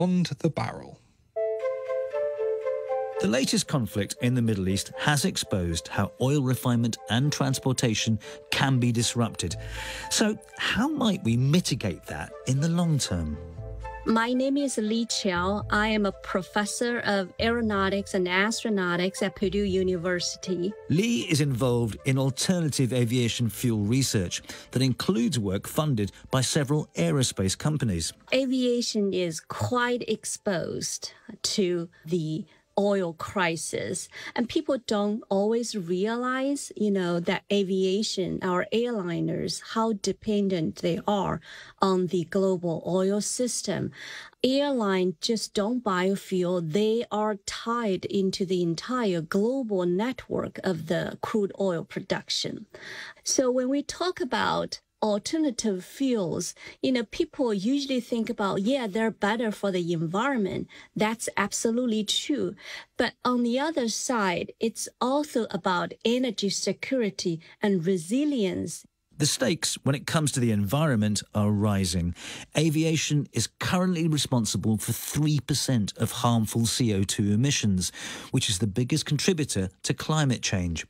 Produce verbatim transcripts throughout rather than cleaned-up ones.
On the barrel. The latest conflict in the Middle East has exposed how oil refinement and transportation can be disrupted. So how might we mitigate that in the long term? My name is Li Qiao. I am a professor of aeronautics and astronautics at Purdue University. Li is involved in alternative aviation fuel research that includes work funded by several aerospace companies. Aviation is quite exposed to the oil crisis, and people don't always realize, you know, that aviation, our airliners, how dependent they are on the global oil system. Airlines just don't buy fuel. They are tied into the entire global network of the crude oil production. So when we talk about alternative fuels, you know, people usually think about, yeah, they're better for the environment. That's absolutely true. But on the other side, it's also about energy security and resilience. The stakes when it comes to the environment are rising. Aviation is currently responsible for three percent of harmful C O two emissions, which is the biggest contributor to climate change.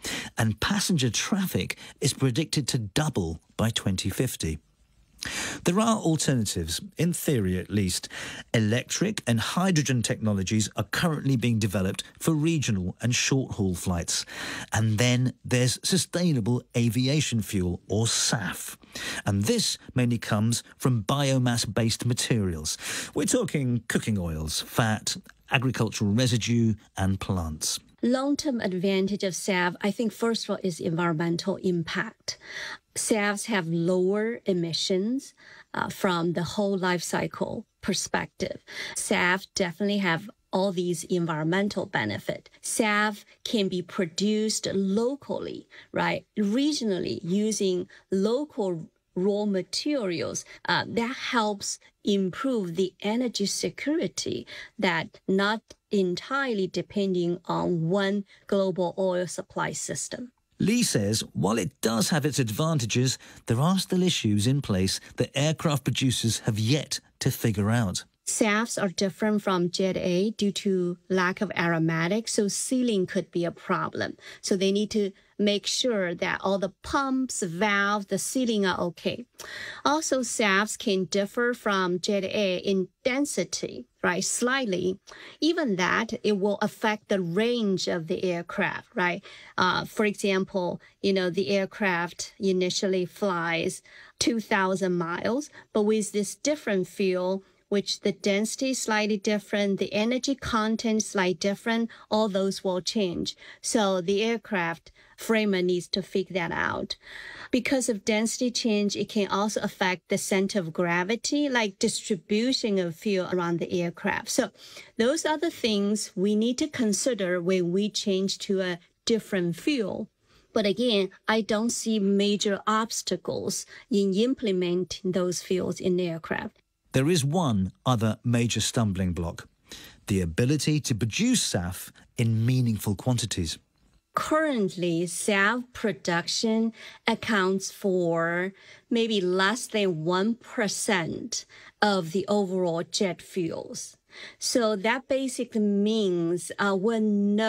And passenger traffic is predicted to double by twenty fifty. There are alternatives, in theory at least. Electric and hydrogen technologies are currently being developed for regional and short-haul flights. And then there's sustainable aviation fuel, or S A F. And this mainly comes from biomass-based materials. We're talking cooking oils, fat, agricultural residue and plants. Long-term advantage of S A F, I think, first of all, is environmental impact. S A Fs have lower emissions uh, from the whole life cycle perspective. S A F definitely have all these environmental benefits. S A F can be produced locally, right, regionally, using local raw materials. Uh, that helps improve the energy security that not entirely depending on one global oil supply system. Li says while it does have its advantages, there are still issues in place that aircraft producers have yet to figure out. S A Fs are different from Jet A due to lack of aromatics, so sealing could be a problem. So they need to make sure that all the pumps, valves, the sealing are okay. Also, S A Fs can differ from Jet A in density, right, slightly. Even that, it will affect the range of the aircraft, right? Uh, for example, you know, the aircraft initially flies two thousand miles, but with this different fuel, which the density is slightly different, the energy content is slightly different, all those will change. So the aircraft framer needs to figure that out. Because of density change, it can also affect the center of gravity, like distribution of fuel around the aircraft. So those are the things we need to consider when we change to a different fuel. But again, I don't see major obstacles in implementing those fuels in the aircraft. There is one other major stumbling block: the ability to produce S A F in meaningful quantities. Currently, S A F production accounts for maybe less than one percent of the overall jet fuels. So that basically means uh, we're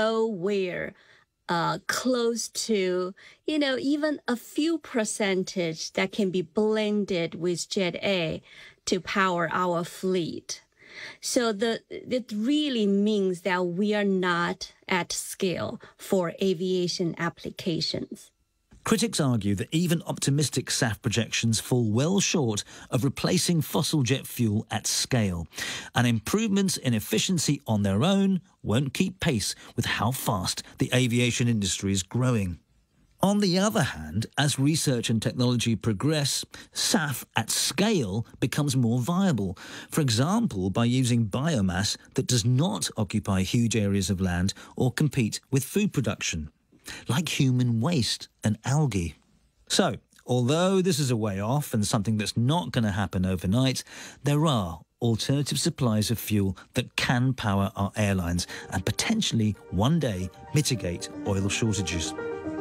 nowhere uh, close to, you know, even a few percentage that can be blended with Jet A to power our fleet. So the, it really means that we are not at scale for aviation applications. Critics argue that even optimistic S A F projections fall well short of replacing fossil jet fuel at scale, and improvements in efficiency on their own won't keep pace with how fast the aviation industry is growing. On the other hand, as research and technology progress, S A F at scale becomes more viable, for example, by using biomass that does not occupy huge areas of land or compete with food production, like human waste and algae. So, although this is a way off and something that's not going to happen overnight, there are alternative supplies of fuel that can power our airlines and potentially one day mitigate oil shortages.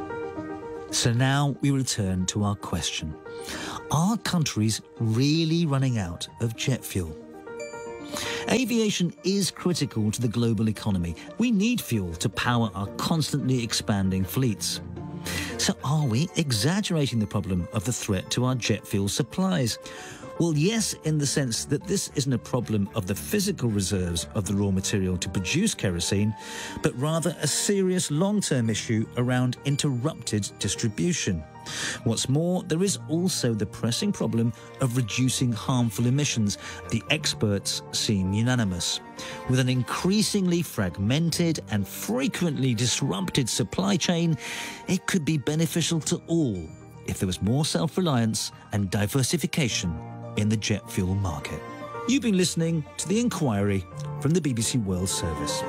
So now we return to our question. Are countries really running out of jet fuel? Aviation is critical to the global economy. We need fuel to power our constantly expanding fleets. So are we exaggerating the problem of the threat to our jet fuel supplies? Well, yes, in the sense that this isn't a problem of the physical reserves of the raw material to produce kerosene, but rather a serious long-term issue around interrupted distribution. What's more, there is also the pressing problem of reducing harmful emissions. The experts seem unanimous. With an increasingly fragmented and frequently disrupted supply chain, it could be beneficial to all if there was more self-reliance and diversification in the jet fuel market. You've been listening to The Inquiry from the B B C World Service.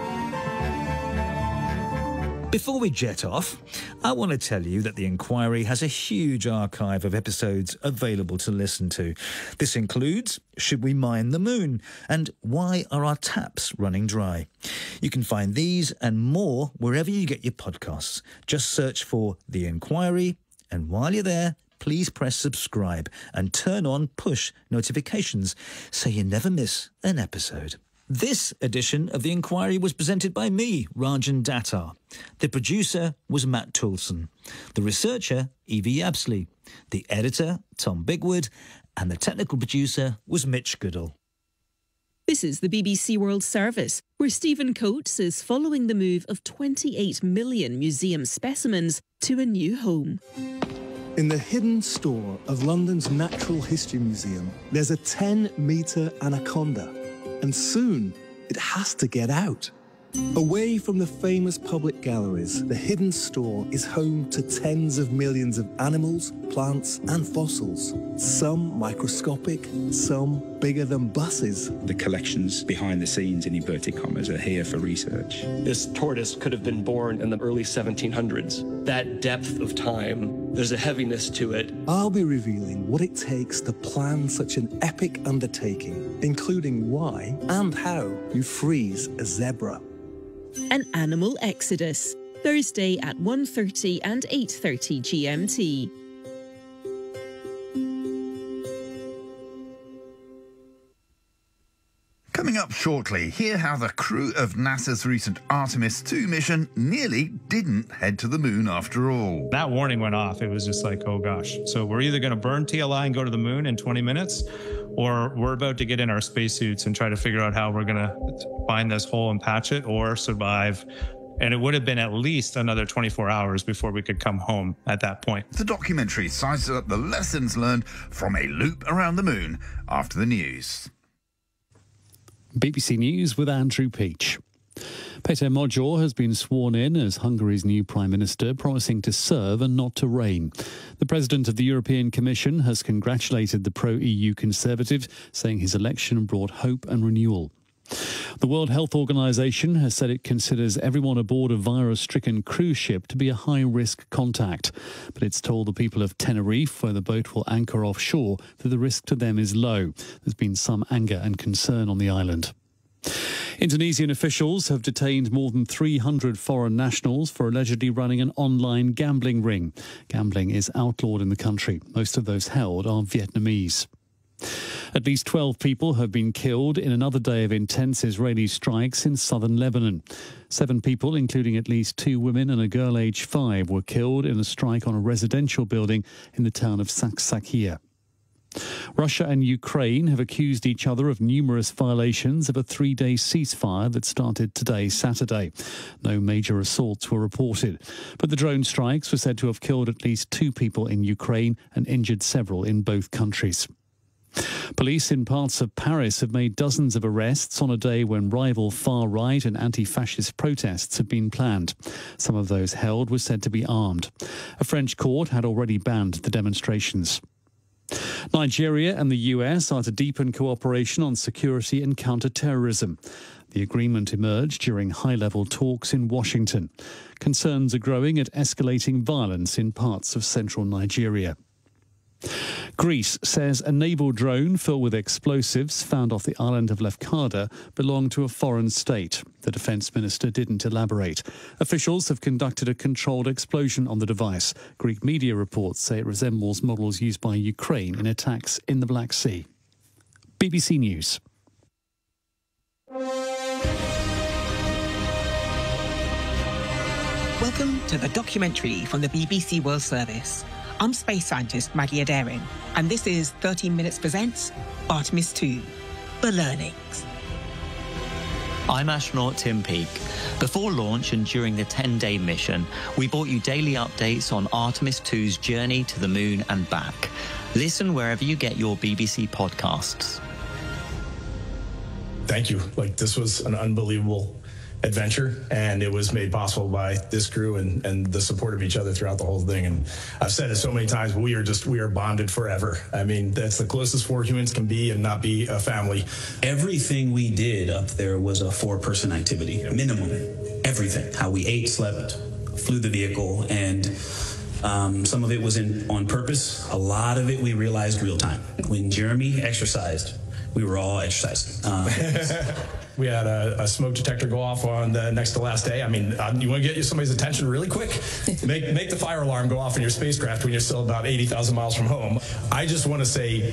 Before we jet off, I want to tell you that The Inquiry has a huge archive of episodes available to listen to. This includes Should We Mine the Moon? And Why Are Our Taps Running Dry? You can find these and more wherever you get your podcasts. Just search for The Inquiry, and while you're there, please press subscribe and turn on push notifications so you never miss an episode. This edition of The Inquiry was presented by me, Rajan Datar. The producer was Matt Toulson. The researcher, Evie Yabsley. The editor, Tom Bigwood. And the technical producer was Mitch Goodall. This is the B B C World Service, where Stephen Coates is following the move of twenty-eight million museum specimens to a new home. In the hidden store of London's Natural History Museum, there's a ten metre anaconda, and soon it has to get out. Away from the famous public galleries, the hidden store is home to tens of millions of animals, plants and fossils, some microscopic, some bigger than buses. The collections behind the scenes, in inverted commas, are here for research. This tortoise could have been born in the early seventeen hundreds. That depth of time, there's a heaviness to it. I'll be revealing what it takes to plan such an epic undertaking, including why and how you freeze a zebra. An Animal Exodus, Thursday at one thirty and eight thirty G M T. Coming up shortly, hear how the crew of NASA's recent Artemis two mission nearly didn't head to the moon after all. That warning went off. It was just like, oh gosh. So we're either going to burn T L I and go to the moon in twenty minutes, or we're about to get in our spacesuits and try to figure out how we're going to find this hole and patch it or survive. And it would have been at least another twenty-four hours before we could come home at that point. The documentary sizes up the lessons learned from a loop around the moon after the news. B B C News with Andrew Peach. Peter Magyar has been sworn in as Hungary's new Prime Minister, promising to serve and not to reign. The President of the European Commission has congratulated the pro-E U Conservative, saying his election brought hope and renewal. The World Health Organization has said it considers everyone aboard a virus-stricken cruise ship to be a high-risk contact. But it's told the people of Tenerife, where the boat will anchor offshore, that the risk to them is low. There's been some anger and concern on the island. Indonesian officials have detained more than three hundred foreign nationals for allegedly running an online gambling ring. Gambling is outlawed in the country. Most of those held are Vietnamese. At least twelve people have been killed in another day of intense Israeli strikes in southern Lebanon. Seven people, including at least two women and a girl aged five, were killed in a strike on a residential building in the town of Saksakia. Russia and Ukraine have accused each other of numerous violations of a three-day ceasefire that started today, Saturday. No major assaults were reported, but the drone strikes were said to have killed at least two people in Ukraine and injured several in both countries. Police in parts of Paris have made dozens of arrests on a day when rival far-right and anti-fascist protests have been planned. Some of those held were said to be armed. A French court had already banned the demonstrations. Nigeria and the U S are to deepen cooperation on security and counter-terrorism. The agreement emerged during high-level talks in Washington. Concerns are growing at escalating violence in parts of central Nigeria. Greece says a naval drone filled with explosives found off the island of Lefkada belonged to a foreign state. The defence minister didn't elaborate. Officials have conducted a controlled explosion on the device. Greek media reports say it resembles models used by Ukraine in attacks in the Black Sea. B B C News. Welcome to the documentary from the B B C World Service. I'm space scientist Maggie Adaring, and this is thirteen minutes Presents Artemis two, The Learnings. I'm astronaut Tim Peake. Before launch and during the ten-day mission, we brought you daily updates on Artemis two's journey to the moon and back. Listen wherever you get your B B C podcasts. Thank you. Like, this was an unbelievable adventure, and it was made possible by this crew and, and the support of each other throughout the whole thing. And I've said it so many times, but we are just, we are bonded forever. I mean, that's the closest four humans can be and not be a family. Everything we did up there was a four-person activity, minimum. Everything. How we ate, slept, flew the vehicle, and um, some of it was in on purpose. A lot of it we realized real time. When Jeremy exercised, we were all exercising. Um, We had a, a smoke detector go off on the next to last day. I mean, uh, you want to get somebody's attention really quick? Make make the fire alarm go off in your spacecraft when you're still about eighty thousand miles from home. I just want to say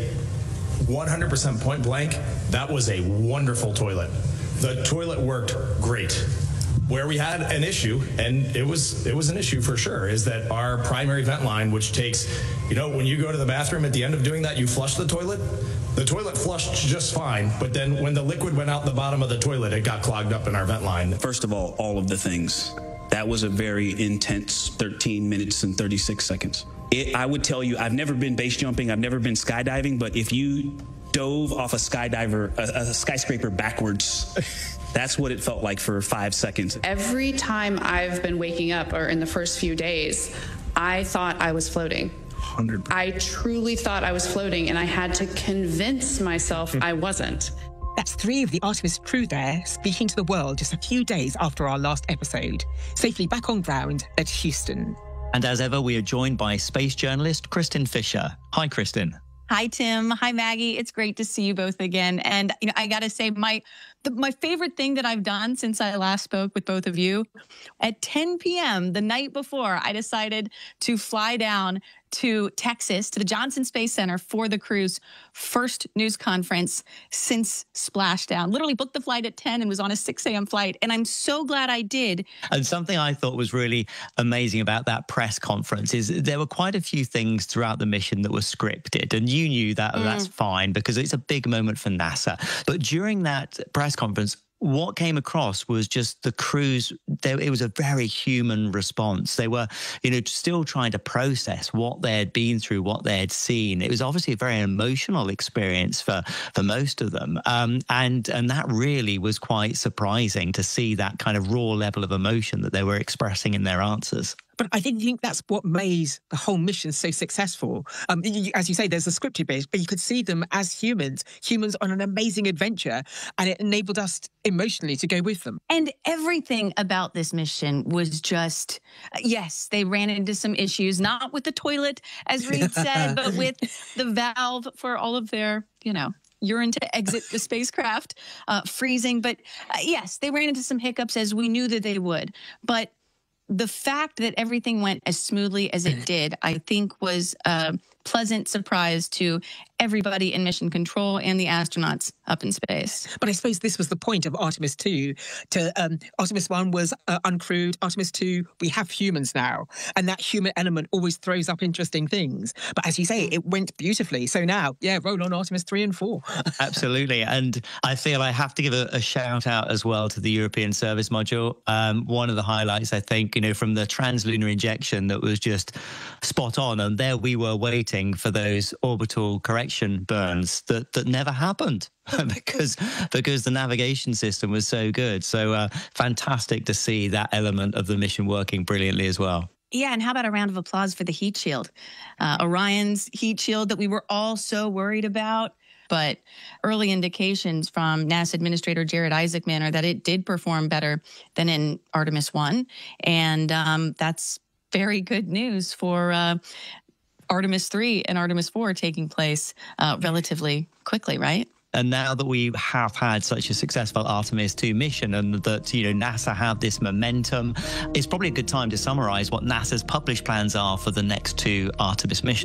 one hundred percent point blank, that was a wonderful toilet. The toilet worked great. Where we had an issue, and it was it was an issue for sure, is that our primary vent line, which takes, you know, when you go to the bathroom at the end of doing that, you flush the toilet. The toilet flushed just fine, but then when the liquid went out the bottom of the toilet, it got clogged up in our vent line. First of all, all of the things. That was a very intense thirteen minutes and thirty-six seconds. It, I would tell you, I've never been base jumping, I've never been skydiving, but if you dove off a skydiver, a, a skyscraper backwards, that's what it felt like for five seconds. Every time I've been waking up, or in the first few days, I thought I was floating. one hundred percent. I truly thought I was floating, and I had to convince myself I wasn't. That's three of the Artemis crew there speaking to the world just a few days after our last episode, safely back on ground at Houston. And as ever, we are joined by space journalist Kristen Fisher. Hi, Kristen. Hi, Tim. Hi, Maggie. It's great to see you both again. And you know, I got to say, my the, my favorite thing that I've done since I last spoke with both of you, at ten p.m. the night before, I decided to fly down to Texas, to the Johnson Space Center for the crew's first news conference since splashdown. Literally booked the flight at ten and was on a six a.m. flight. And I'm so glad I did. And something I thought was really amazing about that press conference is there were quite a few things throughout the mission that were scripted. And you knew that mm. that's fine because it's a big moment for NASA. But during that press conference, what came across was just the crew's, they, it was a very human response. They were, you know, still trying to process what they had been through, what they had seen. It was obviously a very emotional experience for, for most of them. Um, and, and that really was quite surprising to see that kind of raw level of emotion that they were expressing in their answers. But I didn't think that's what made the whole mission so successful. Um, as you say, there's a scripted bit, but you could see them as humans, humans on an amazing adventure, and it enabled us emotionally to go with them. And everything about this mission was just, yes, they ran into some issues, not with the toilet, as Reed said, but with the valve for all of their, you know, urine to exit the spacecraft, uh, freezing. But uh, yes, they ran into some hiccups, as we knew that they would. But the fact that everything went as smoothly as it did, I think, was a pleasant surprise to everybody in mission control and the astronauts up in space. But I suppose this was the point of Artemis two. To um, Artemis one was uh, uncrewed. Artemis two, we have humans now. And that human element always throws up interesting things. But as you say, it went beautifully. So now, yeah, roll on Artemis three and four. Absolutely. And I feel I have to give a, a shout out as well to the European Service Module. Um, one of the highlights, I think, you know, from the translunar injection that was just spot on. And there we were waiting for those orbital corrections burns that, that never happened because because the navigation system was so good. So uh, fantastic to see that element of the mission working brilliantly as well. Yeah, and how about a round of applause for the heat shield? Uh, Orion's heat shield that we were all so worried about. But early indications from NASA Administrator Jared Isaacman are that it did perform better than in Artemis one. And um, that's very good news for uh, Artemis three and Artemis four taking place uh, relatively quickly, right? And now that we have had such a successful Artemis two mission and that, you know, NASA have this momentum, it's probably a good time to summarize what NASA's published plans are for the next two Artemis missions.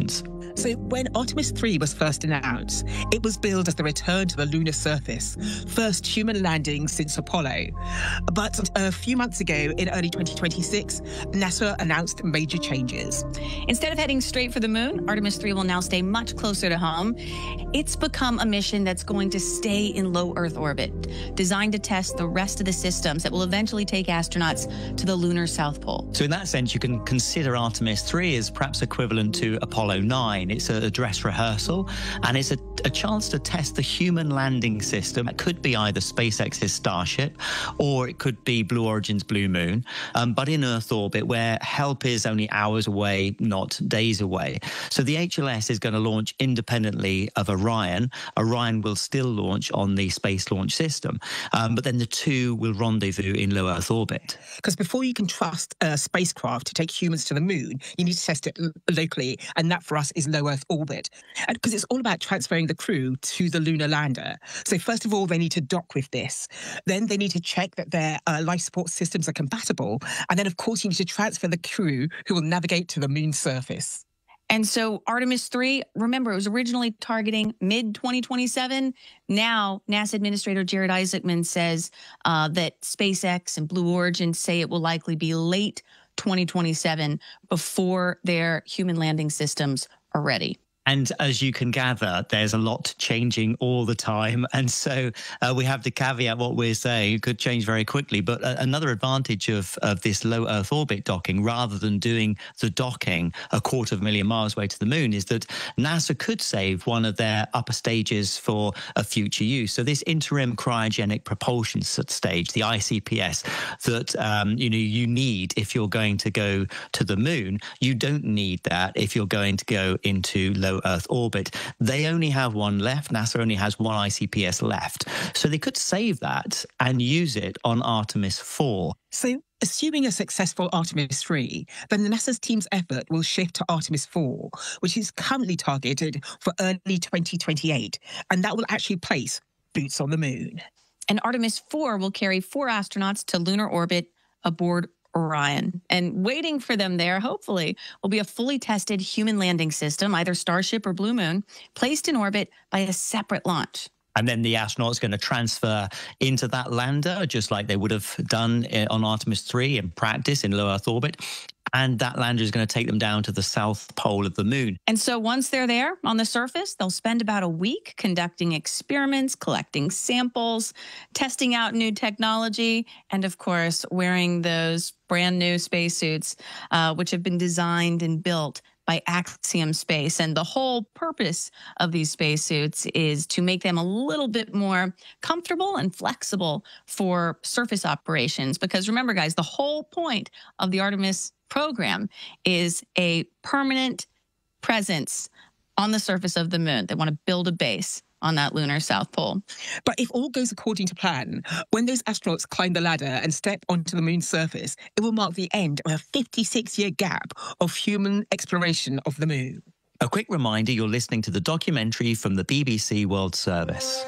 So when Artemis three was first announced, it was billed as the return to the lunar surface, first human landing since Apollo. But a few months ago, in early twenty twenty-six, NASA announced major changes. Instead of heading straight for the moon, Artemis three will now stay much closer to home. It's become a mission that's going to stay in low Earth orbit, designed to test the rest of the systems that will eventually take astronauts to the lunar South Pole. So in that sense, you can consider Artemis three as perhaps equivalent to Apollo nine. It's a dress rehearsal, and it's a, a chance to test the human landing system. It could be either SpaceX's Starship, or it could be Blue Origin's Blue Moon, um, but in Earth orbit, where help is only hours away, not days away. So the H L S is going to launch independently of Orion. Orion will still launch on the Space Launch System, um, but then the two will rendezvous in low Earth orbit. Because before you can trust a spacecraft to take humans to the moon, you need to test it locally, and that for us is low Earth orbit. And because it's all about transferring the crew to the lunar lander. So first of all, they need to dock with this. Then they need to check that their uh, life support systems are compatible. And then, of course, you need to transfer the crew who will navigate to the moon's surface. And so Artemis three, remember, it was originally targeting mid twenty twenty-seven. Now, NASA Administrator Jared Isaacman says uh, that SpaceX and Blue Origin say it will likely be late twenty twenty-seven before their human landing systems are ready. And as you can gather, there's a lot changing all the time. And so uh, we have to caveat what we're saying. It could change very quickly. But uh, another advantage of, of this low Earth orbit docking, rather than doing the docking a quarter of a million miles away to the moon, is that NASA could save one of their upper stages for a future use. So this interim cryogenic propulsion stage, the I C P S, that um, you know you need if you're going to go to the moon, you don't need that if you're going to go into low Earth orbit. They only have one left. NASA only has one I C P S left. So they could save that and use it on Artemis four. So assuming a successful Artemis three, then the NASA's team's effort will shift to Artemis four, which is currently targeted for early twenty twenty-eight. And that will actually place boots on the moon. And Artemis four will carry four astronauts to lunar orbit aboard Orion. And waiting for them there, hopefully, will be a fully tested human landing system, either Starship or Blue Moon, placed in orbit by a separate launch. And then the astronauts going to transfer into that lander, just like they would have done on Artemis three in practice in low Earth orbit. And that lander is going to take them down to the south pole of the moon. And so once they're there on the surface, they'll spend about a week conducting experiments, collecting samples, testing out new technology, and of course, wearing those brand new spacesuits, uh, which have been designed and built by Axiom Space. And the whole purpose of these spacesuits is to make them a little bit more comfortable and flexible for surface operations. Because remember, guys, the whole point of the Artemis program is a permanent presence on the surface of the moon. They want to build a base on that lunar South Pole. But if all goes according to plan, when those astronauts climb the ladder and step onto the moon's surface, it will mark the end of a fifty-six year gap of human exploration of the moon. A quick reminder, you're listening to the documentary from the B B C World Service.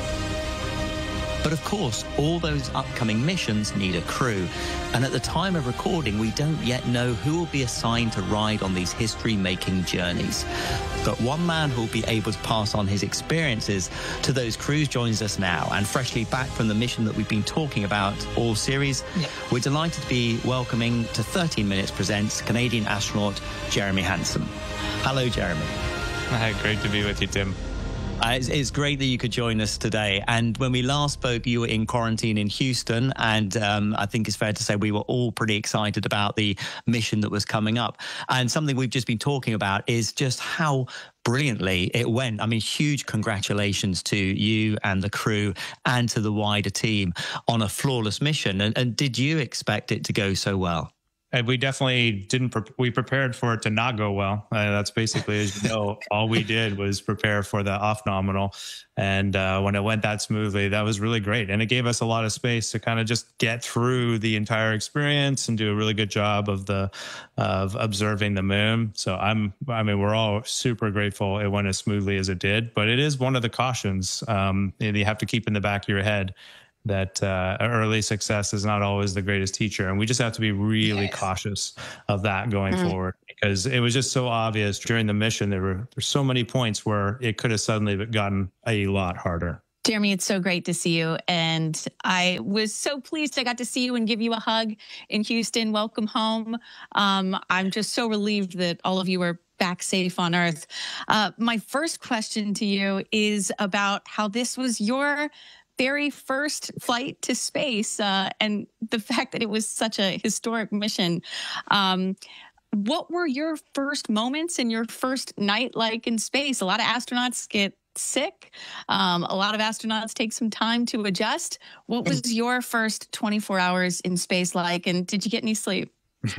But of course, all those upcoming missions need a crew. And at the time of recording, we don't yet know who will be assigned to ride on these history-making journeys. But one man who will be able to pass on his experiences to those crews joins us now. And freshly back from the mission that we've been talking about all series, yeah. We're delighted to be welcoming to thirteen minutes Presents Canadian astronaut Jeremy Hansen. Hello, Jeremy. Hi, great to be with you, Tim. Uh, it's, it's great that you could join us today. And when we last spoke, you were in quarantine in Houston. And um, I think it's fair to say we were all pretty excited about the mission that was coming up. And something we've just been talking about is just how brilliantly it went. I mean, huge congratulations to you and the crew and to the wider team on a flawless mission. And, and did you expect it to go so well? And we definitely didn't, pre- we prepared for it to not go well. Uh, that's basically, as you know, all we did was prepare for the off nominal. And uh, when it went that smoothly, that was really great. And it gave us a lot of space to kind of just get through the entire experience and do a really good job of the, of observing the moon. So I'm, I mean, we're all super grateful it went as smoothly as it did, but it is one of the cautions um, you have to keep in the back of your head, that uh, early success is not always the greatest teacher. And we just have to be really yes. cautious of that going mm. forward. because it was just so obvious during the mission. There were there's so many points where it could have suddenly gotten a lot harder. Jeremy, it's so great to see you. And I was so pleased I got to see you and give you a hug in Houston. Welcome home. Um, I'm just so relieved that all of you are back safe on Earth. Uh, my first question to you is about how this was your very first flight to space uh, and the fact that it was such a historic mission. Um, what were your first moments and your first night like in space? A lot of astronauts get sick. Um, a lot of astronauts take some time to adjust. What was your first twenty-four hours in space like, and did you get any sleep?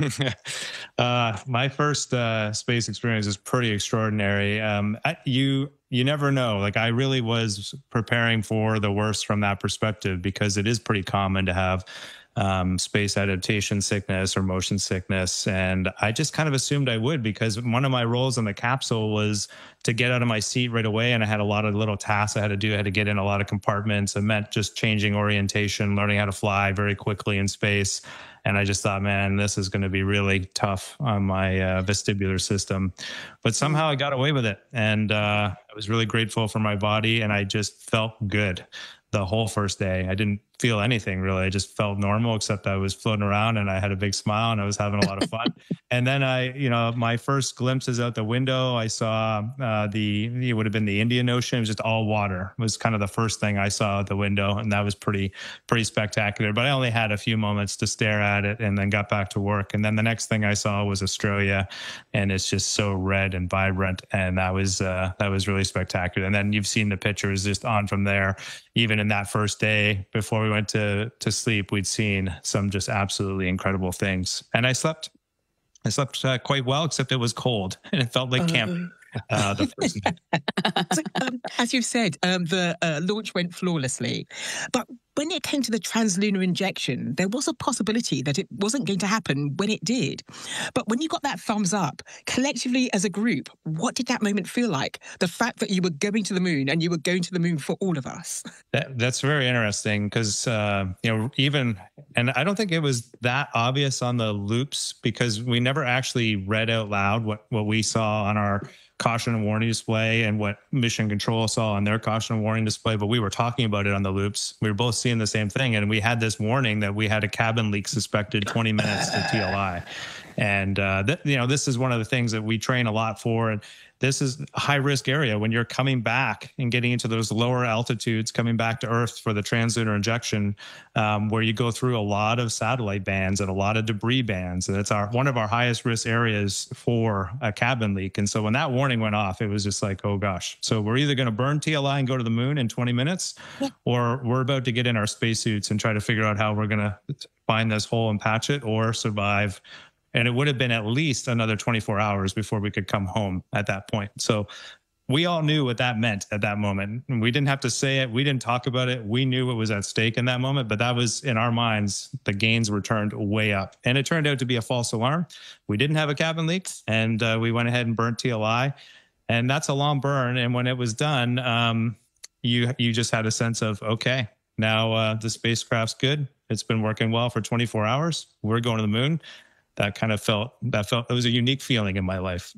uh, my first uh, space experience is pretty extraordinary. Um, I, you you never know. Like, I really was preparing for the worst from that perspective, because it is pretty common to have um, space adaptation sickness or motion sickness. And I just kind of assumed I would, because one of my roles in the capsule was to get out of my seat right away. And I had a lot of little tasks I had to do. I had to get in a lot of compartments. It meant just changing orientation, learning how to fly very quickly in space. And I just thought, man, this is going to be really tough on my uh, vestibular system. But somehow I got away with it. And uh, I was really grateful for my body. And I just felt good the whole first day. I didn't feel anything really. I just felt normal, except I was floating around and I had a big smile and I was having a lot of fun. And then I, you know, my first glimpses out the window, I saw uh, the, it would have been the Indian Ocean. It was just all water. It was kind of the first thing I saw out the window. And that was pretty, pretty spectacular. But I only had a few moments to stare at it and then got back to work. And then the next thing I saw was Australia. And it's just so red and vibrant. And that was, uh, that was really spectacular. And then you've seen the pictures just on from there. Even in that first day before we went to, to sleep, we'd seen some just absolutely incredible things. And I slept, I slept uh, quite well, except it was cold and it felt like camping. Uh, the first night. So, um, as you've said, um, the uh, launch went flawlessly. But when it came to the translunar injection, there was a possibility that it wasn't going to happen when it did. But when you got that thumbs up, collectively as a group, what did that moment feel like? The fact that you were going to the moon and you were going to the moon for all of us. That, that's very interesting because, uh, you know, even, and I don't think it was that obvious on the loops because we never actually read out loud what, what we saw on our caution and warning display and what mission control saw on their caution and warning display, but we were talking about it on the loops. We were both seeing the same thing. And we had this warning that we had a cabin leak suspected twenty minutes to T L I. And, uh, th- you know, this is one of the things that we train a lot for. And this is a high risk area when you're coming back and getting into those lower altitudes, coming back to Earth for the translunar injection, um, where you go through a lot of satellite bands and a lot of debris bands. And it's our one of our highest risk areas for a cabin leak. And so when that warning went off, it was just like, oh gosh. So we're either going to burn T L I and go to the moon in twenty minutes, or we're about to get in our spacesuits and try to figure out how we're going to find this hole and patch it or survive. And it would have been at least another twenty-four hours before we could come home at that point. So we all knew what that meant at that moment. We didn't have to say it. We didn't talk about it. We knew what was at stake in that moment, but that was in our minds, the gains were turned way up. And it turned out to be a false alarm. We didn't have a cabin leak and uh, we went ahead and burnt T L I. And that's a long burn. And when it was done, um, you, you just had a sense of, okay, now uh, the spacecraft's good. It's been working well for twenty-four hours. We're going to the moon. That kind of felt, that felt, it was a unique feeling in my life.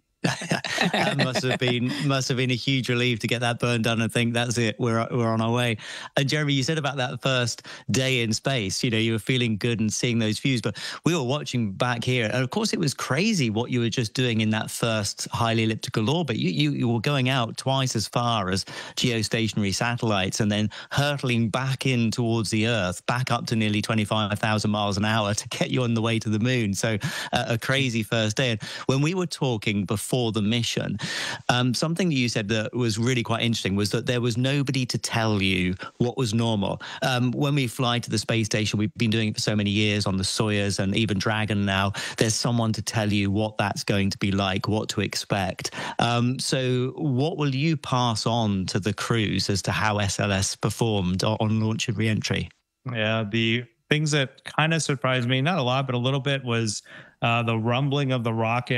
That must have been must have been a huge relief to get that burn done and think that's it, we're we're on our way. And Jeremy, you said about that first day in space, you know, you were feeling good and seeing those views, but we were watching back here, and of course it was crazy what you were just doing in that first highly elliptical orbit. You you, you were going out twice as far as geostationary satellites and then hurtling back in towards the Earth, back up to nearly twenty-five thousand miles an hour to get you on the way to the moon. So uh, a crazy first day. And when we were talking before for the mission, um, something that you said that was really quite interesting was that there was nobody to tell you what was normal. Um, when we fly to the space station, we've been doing it for so many years on the Soyuz and even Dragon now, there's someone to tell you what that's going to be like, what to expect. Um, so what will you pass on to the crews as to how S L S performed on launch and re-entry? Yeah, the things that kind of surprised me, not a lot, but a little bit, was uh, the rumbling of the rocket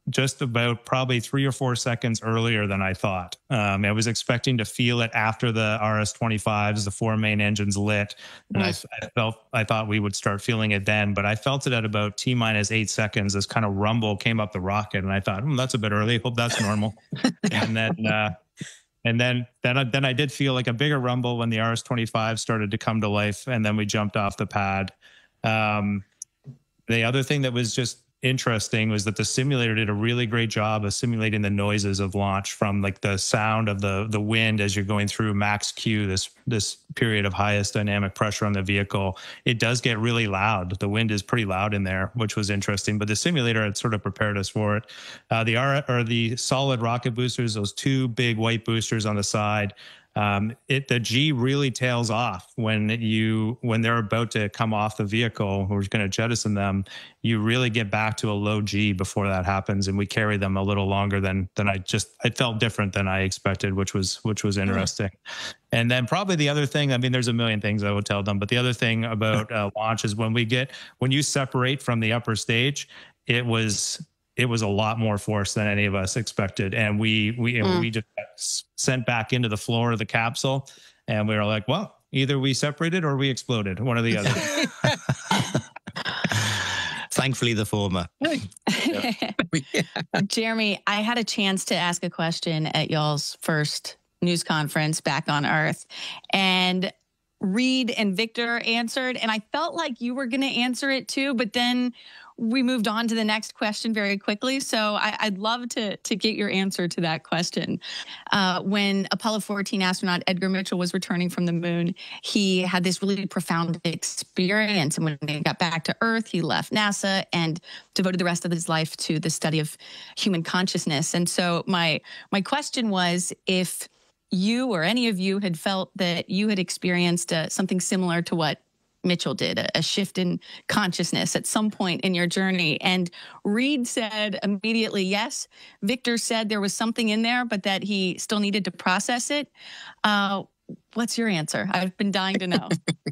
just about probably three or four seconds earlier than I thought. Um, I was expecting to feel it after the R S twenty-fives, the four main engines lit. And I, I felt, I thought we would start feeling it then, but I felt it at about T minus eight seconds. This kind of rumble came up the rocket, and I thought, hmm, that's a bit early. Hope that's normal. and then, uh, And then, then, I, then I did feel like a bigger rumble when the R S twenty-five started to come to life, and then we jumped off the pad. Um, the other thing that was just interesting was that the simulator did a really great job of simulating the noises of launch, from like the sound of the the wind as you're going through max Q, this this period of highest dynamic pressure on the vehicle. It does get really loud. The wind is pretty loud in there, which was interesting. But the simulator had sort of prepared us for it. Uh, the R or the solid rocket boosters, those two big white boosters on the side. Um, it the G really tails off when you when they're about to come off the vehicle. We're going to jettison them. You really get back to a low G before that happens, and we carry them a little longer than than I just. It felt different than I expected, which was which was interesting. And then probably the other thing. I mean, there's a million things I would tell them, but the other thing about uh, launch is when we get when you separate from the upper stage, it was. It was a lot more force than any of us expected. And we we mm. we just got sent back into the floor of the capsule, and we were like, well, either we separated or we exploded, one or the other. Thankfully, the former. Jeremy, I had a chance to ask a question at y'all's first news conference back on Earth, and Reid and Victor answered, and I felt like you were going to answer it too, but then we moved on to the next question very quickly. So I, I'd love to, to get your answer to that question. Uh, when Apollo fourteen astronaut Edgar Mitchell was returning from the moon, he had this really profound experience. And when he got back to Earth, he left NASA and devoted the rest of his life to the study of human consciousness. And so my my question was, if you or any of you had felt that you had experienced uh, something similar to what Mitchell did, a, a shift in consciousness at some point in your journey. And Reid said immediately yes. Victor said there was something in there, but that he still needed to process it. Uh, what's your answer? I've been dying to know.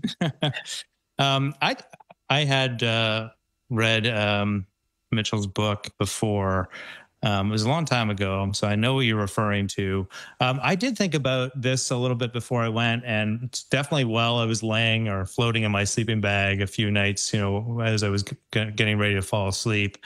um, I I had uh, read um, Mitchell's book before. Um, it was a long time ago, so I know what you're referring to. Um, I did think about this a little bit before I went, and definitely while I was laying or floating in my sleeping bag a few nights, you know, as I was g- getting ready to fall asleep.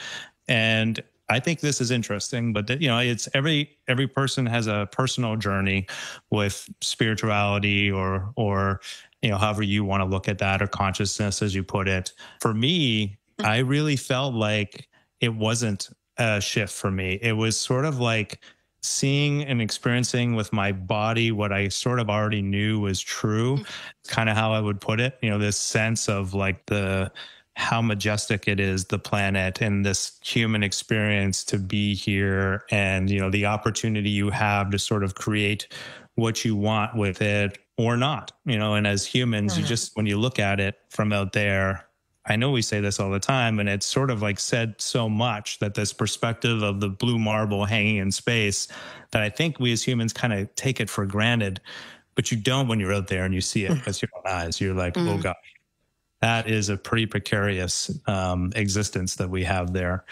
And I think this is interesting, but that, you know, it's every every person has a personal journey with spirituality or or you know, however you want to look at that, or consciousness, as you put it. For me, I really felt like it wasn't a shift for me. It was sort of like seeing and experiencing with my body what I sort of already knew was true, kind of how I would put it, you know, this sense of like the, how majestic it is, the planet, and this human experience to be here, and, you know, the opportunity you have to sort of create what you want with it or not, you know, and as humans, you just, when you look at it from out there, I know we say this all the time, and it's sort of like said so much, that this perspective of the blue marble hanging in space, that I think we as humans kind of take it for granted, but you don't when you're out there and you see it with your own eyes. You're like, mm. oh gosh, that is a pretty precarious um, existence that we have there.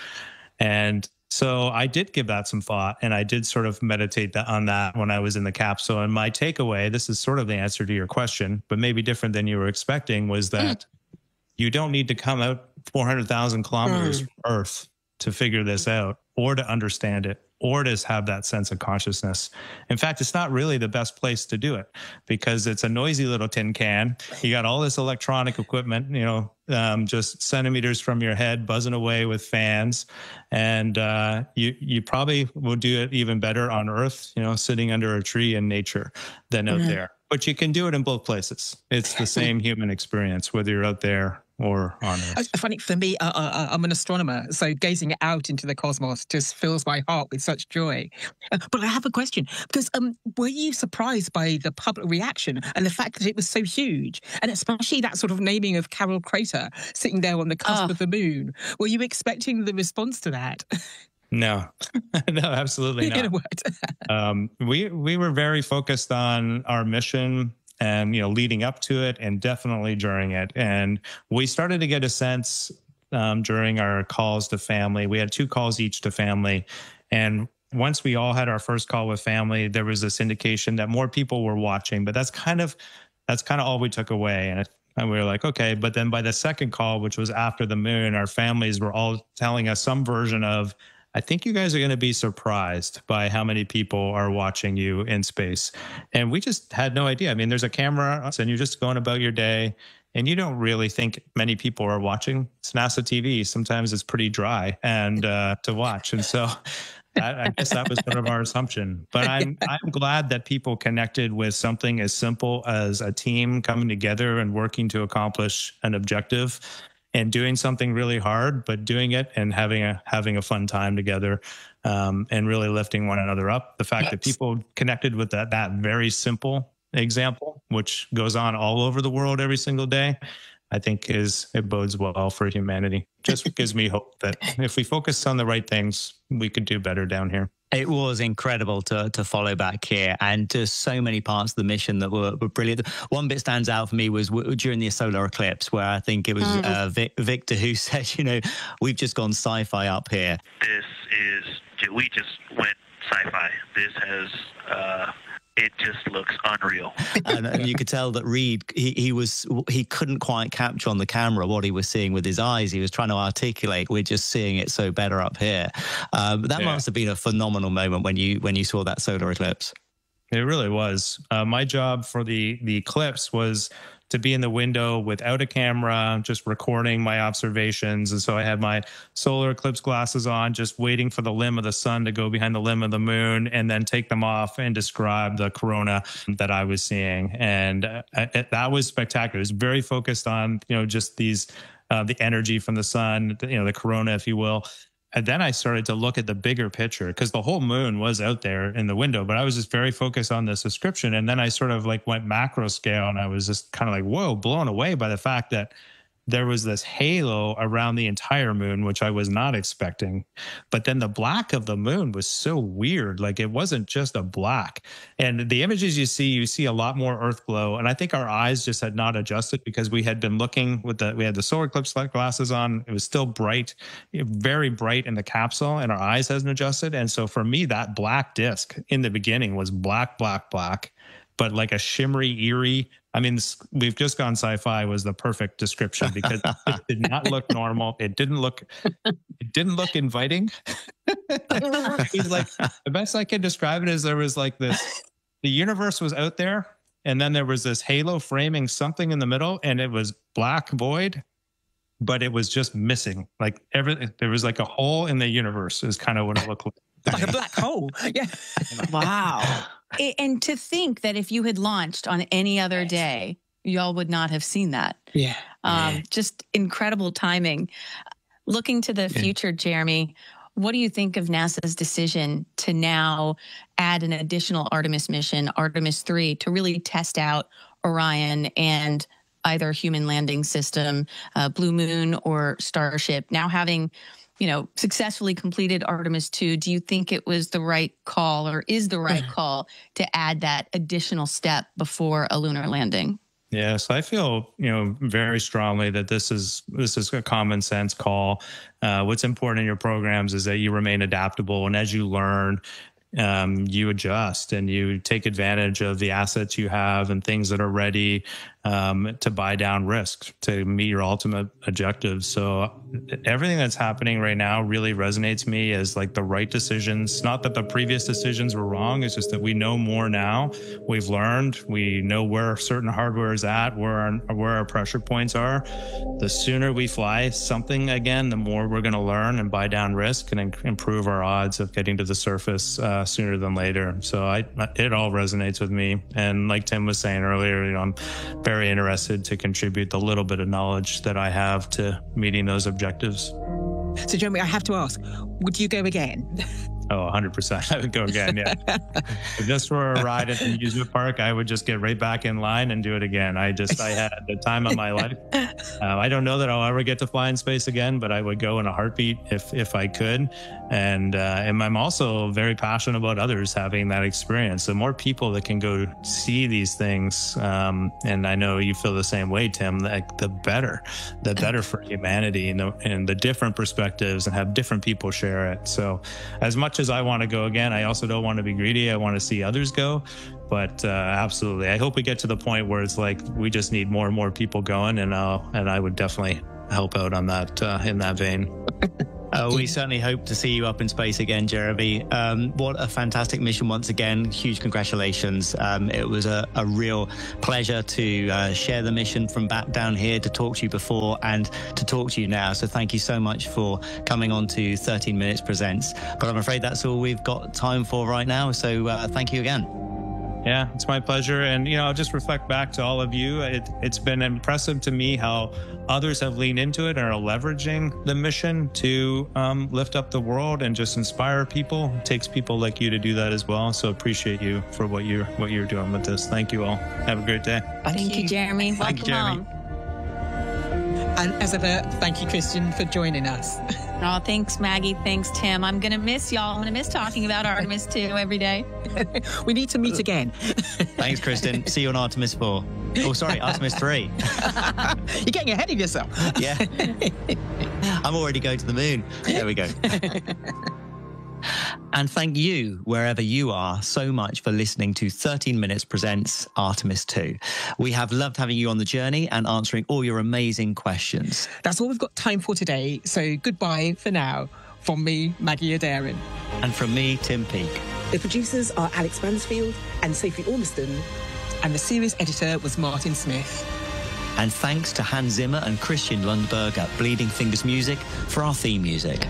And so I did give that some thought, and I did sort of meditate on that when I was in the capsule. And my takeaway, this is sort of the answer to your question, but maybe different than you were expecting, was that mm. you don't need to come out four hundred thousand kilometers mm. from Earth to figure this out, or to understand it, or to have that sense of consciousness. In fact, it's not really the best place to do it, because it's a noisy little tin can. You got all this electronic equipment, you know, um, just centimeters from your head, buzzing away with fans. And uh, you you probably will do it even better on Earth, you know, sitting under a tree in nature, than out mm. there. But you can do it in both places. It's the same human experience, whether you're out there or on Earth. Funny, for me, uh, uh, I'm an astronomer, so gazing out into the cosmos just fills my heart with such joy. Uh, but I have a question, because um, were you surprised by the public reaction and the fact that it was so huge? And especially that sort of naming of Carol Crater sitting there on the cusp oh. of the moon. Were you expecting the response to that? No, no, absolutely not. um, we we were very focused on our mission, and, you know, leading up to it, and definitely during it. And we started to get a sense um, during our calls to family. We had two calls each to family. And once we all had our first call with family, there was this indication that more people were watching, but that's kind of, that's kind of all we took away. And, it, and we were like, okay. But then by the second call, which was after the moon, our families were all telling us some version of, I think you guys are going to be surprised by how many people are watching you in space. And we just had no idea. I mean, there's a camera and you're just going about your day and you don't really think many people are watching. It's NASA T V. Sometimes it's pretty dry and uh, to watch. And so I, I guess that was sort of our assumption. But I'm, I'm glad that people connected with something as simple as a team coming together and working to accomplish an objective. And doing something really hard, but doing it and having a having a fun time together, um, and really lifting one another up. The fact yes. that people connected with that that very simple example, which goes on all over the world every single day, I think is it bodes well for humanity. Just gives me hope that if we focus on the right things, we could do better down here. It was incredible to to follow back here, and just so many parts of the mission that were, were brilliant. One bit stands out for me was w- during the solar eclipse, where I think it was mm. uh, Vic, Victor who said, you know, we've just gone sci-fi up here. This is, we just went sci-fi. This has, uh, it just looks unreal. and, and you could tell that Reid, he, he was, he couldn't quite capture on the camera what he was seeing with his eyes. He was trying to articulate, we're just seeing it so better up here. Um, that yeah. must have been a phenomenal moment when you when you saw that solar eclipse. It really was. Uh, my job for the the eclipse was to be in the window without a camera, just recording my observations. And so I had my solar eclipse glasses on, just waiting for the limb of the sun to go behind the limb of the moon, and then take them off and describe the corona that I was seeing. And uh, it, that was spectacular. It was very focused on, you know, just these, uh, the energy from the sun, you know, the corona, if you will. And then I started to look at the bigger picture, because the whole moon was out there in the window, but I was just very focused on this description. And then I sort of like went macro scale, and I was just kind of like, whoa, blown away by the fact that there was this halo around the entire moon, which I was not expecting. But then the black of the moon was so weird. Like, it wasn't just a black. And the images you see, you see a lot more earth glow. And I think our eyes just had not adjusted, because we had been looking with the, we had the solar eclipse glasses on. It was still bright, very bright in the capsule, and our eyes hasn't adjusted. And so for me, that black disc in the beginning was black, black, black, but like a shimmery, eerie. I mean, we've just gone sci-fi was the perfect description, because it did not look normal. It didn't look, it didn't look inviting. It was like, the best I can describe it is there was like this, the universe was out there, and then there was this halo framing something in the middle, and it was black void, but it was just missing. Like everything, there was like a hole in the universe is kind of what it looked like. Like a black hole. Yeah. Wow. And to think that if you had launched on any other day, y'all would not have seen that. Yeah. Um, yeah. Just incredible timing. Looking to the future, yeah. Jeremy, what do you think of NASA's decision to now add an additional Artemis mission, Artemis three, to really test out Orion and either human landing system, uh, Blue Moon, or Starship? Now having, you know, successfully completed Artemis two, do you think it was the right call, or is the right call, to add that additional step before a lunar landing? Yes, I feel, you know, very strongly that this is this is a common sense call. Uh, what's important in your programs is that you remain adaptable, and as you learn, um, you adjust and you take advantage of the assets you have and things that are ready um, to buy down risk to meet your ultimate objectives. So everything that's happening right now really resonates me as like the right decisions. Not that the previous decisions were wrong. It's just that we know more now. We've learned. We know where certain hardware is at, where our, where our pressure points are. The sooner we fly something again, the more we're going to learn and buy down risk and improve our odds of getting to the surface uh, sooner than later. So I, it all resonates with me. And like Tim was saying earlier, you know, I'm very interested to contribute the little bit of knowledge that I have to meeting those objectives. So, Jeremy, I have to ask, would you go again? Oh, one hundred percent. I would go again, yeah. If this were a ride at the amusement park, I would just get right back in line and do it again. I just, I had the time of my life. Uh, I don't know that I'll ever get to fly in space again, but I would go in a heartbeat if if I could. And uh, and I'm also very passionate about others having that experience. The more people that can go see these things, um, and I know you feel the same way, Tim, like the better, the better for humanity, and the, and the different perspectives, and have different people share it. So as much as I want to go again, I also don't want to be greedy. I want to see others go. But uh, absolutely, I hope we get to the point where it's like we just need more and more people going, and uh, and I would definitely help out on that uh, in that vein. Uh, we certainly hope to see you up in space again, Jeremy. Um, what a fantastic mission once again. Huge congratulations. Um, it was a, a real pleasure to uh, share the mission from back down here, to talk to you before and to talk to you now. So thank you so much for coming on to thirteen minutes Presents. But I'm afraid that's all we've got time for right now. So uh, thank you again. Yeah, it's my pleasure. And, you know, I'll just reflect back to all of you. It, it's been impressive to me how others have leaned into it and are leveraging the mission to um, lift up the world and just inspire people. It takes people like you to do that as well. So appreciate you for what you're, what you're doing with this. Thank you all. Have a great day. Thank, Thank you, Jeremy. Thank you, Jeremy. Home. And as ever, thank you, Christian, for joining us. Oh, thanks, Maggie. Thanks, Tim. I'm going to miss y'all. I'm going to miss talking about Artemis two every day. We need to meet again. Thanks, Kristen. See you on Artemis four. Oh, sorry, Artemis three. You're getting ahead of yourself. Yeah. I'm already going to the moon. There we go. And thank you, wherever you are, so much for listening to thirteen minutes Presents Artemis two. We have loved having you on the journey and answering all your amazing questions. That's all we've got time for today. So goodbye for now. From me, Maggie Adarin. And from me, Tim Peake. The producers are Alex Mansfield and Sophie Ormiston. And the series editor was Martin Smith. And thanks to Hans Zimmer and Christian Lundberg at Bleeding Fingers Music for our theme music.